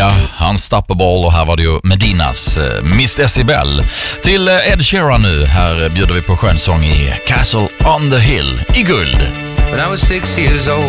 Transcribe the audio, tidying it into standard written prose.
Ja, Unstoppable, och här var det ju Medinas Miss Decibel. Till Ed Sheeran nu, här bjuder vi på skönsång i Castle on the Hill i guld. When I was 6 years old